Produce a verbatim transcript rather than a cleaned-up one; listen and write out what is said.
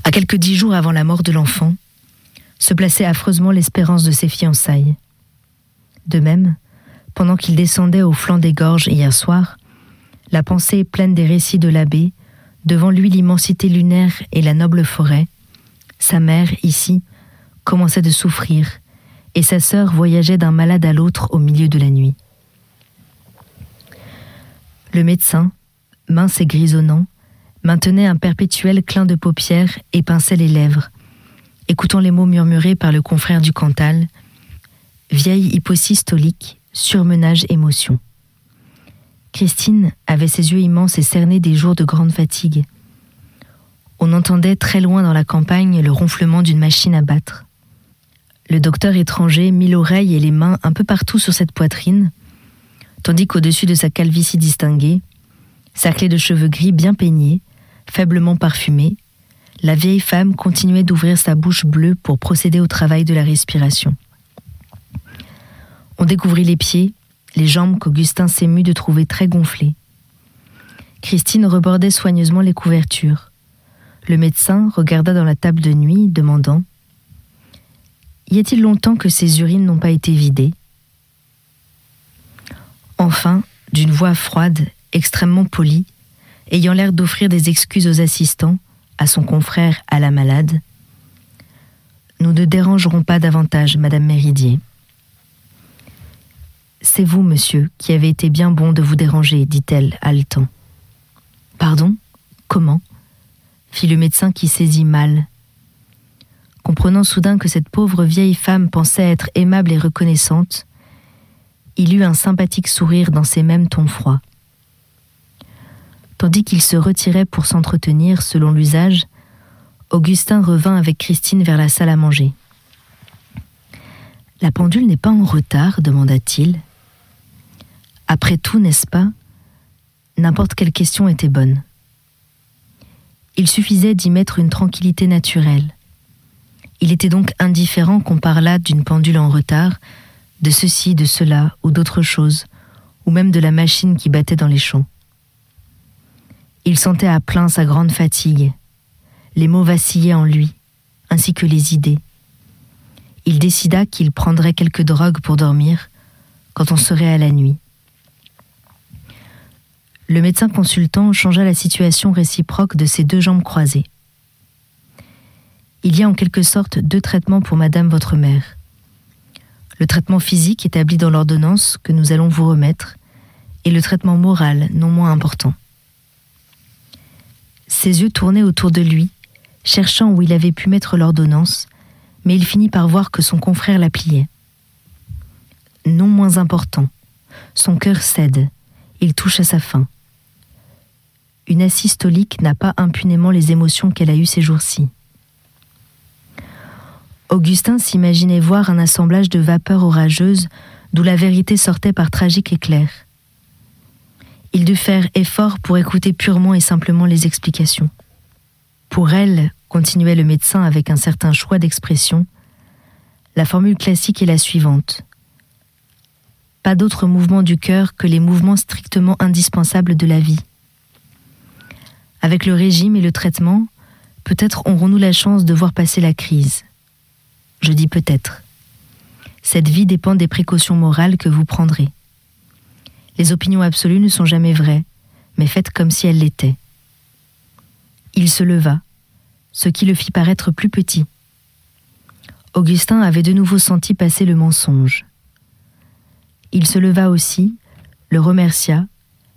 À quelques dix jours avant la mort de l'enfant, se plaçait affreusement l'espérance de ses fiançailles. De même, pendant qu'il descendait au flanc des gorges hier soir, la pensée pleine des récits de l'abbé, devant lui l'immensité lunaire et la noble forêt, sa mère, ici, commençait de souffrir, et sa sœur voyageait d'un malade à l'autre au milieu de la nuit. Le médecin, mince et grisonnant, maintenait un perpétuel clin de paupières et pinçait les lèvres, écoutant les mots murmurés par le confrère du Cantal, vieille hypocystolique, surmenage émotion. Christine avait ses yeux immenses et cernés des jours de grande fatigue. On entendait très loin dans la campagne le ronflement d'une machine à battre. Le docteur étranger mit l'oreille et les mains un peu partout sur cette poitrine, tandis qu'au-dessus de sa calvitie distinguée, sa clé de cheveux gris bien peignée, faiblement parfumée, la vieille femme continuait d'ouvrir sa bouche bleue pour procéder au travail de la respiration. On découvrit les pieds, les jambes qu'Augustin s'émut de trouver très gonflées. Christine rebordait soigneusement les couvertures. Le médecin regarda dans la table de nuit, demandant « Y a-t-il longtemps que ces urines n'ont pas été vidées ?» Enfin, d'une voix froide, extrêmement polie, ayant l'air d'offrir des excuses aux assistants, à son confrère, à la malade, « Nous ne dérangerons pas davantage, Madame Méridier. »« C'est vous, monsieur, qui avez été bien bon de vous déranger, dit-elle, haletant. »« Pardon ? Comment ?» fit le médecin qui saisit mal. Comprenant soudain que cette pauvre vieille femme pensait être aimable et reconnaissante, il eut un sympathique sourire dans ces mêmes tons froids. Tandis qu'il se retirait pour s'entretenir, selon l'usage, Augustin revint avec Christine vers la salle à manger. « La pendule n'est pas en retard ?» demanda-t-il. Après tout, n'est-ce pas ? N'importe quelle question était bonne. Il suffisait d'y mettre une tranquillité naturelle. Il était donc indifférent qu'on parlât d'une pendule en retard, de ceci, de cela, ou d'autre chose, ou même de la machine qui battait dans les champs. Il sentait à plein sa grande fatigue. Les mots vacillaient en lui, ainsi que les idées. Il décida qu'il prendrait quelques drogues pour dormir, quand on serait à la nuit. Le médecin consultant changea la situation réciproque de ses deux jambes croisées. Il y a en quelque sorte deux traitements pour madame votre mère. Le traitement physique établi dans l'ordonnance que nous allons vous remettre et le traitement moral non moins important. Ses yeux tournaient autour de lui, cherchant où il avait pu mettre l'ordonnance, mais il finit par voir que son confrère la pliait. Non moins important, son cœur cède, il touche à sa fin. Une asystolique n'a pas impunément les émotions qu'elle a eues ces jours-ci. Augustin s'imaginait voir un assemblage de vapeurs orageuses d'où la vérité sortait par tragiques éclairs. Il dut faire effort pour écouter purement et simplement les explications. Pour elle, continuait le médecin avec un certain choix d'expression, la formule classique est la suivante. Pas d'autre mouvement du cœur que les mouvements strictement indispensables de la vie. Avec le régime et le traitement, peut-être aurons-nous la chance de voir passer la crise. Je dis peut-être. Cette vie dépend des précautions morales que vous prendrez. Les opinions absolues ne sont jamais vraies, mais faites comme si elles l'étaient. Il se leva, ce qui le fit paraître plus petit. Augustin avait de nouveau senti passer le mensonge. Il se leva aussi, le remercia,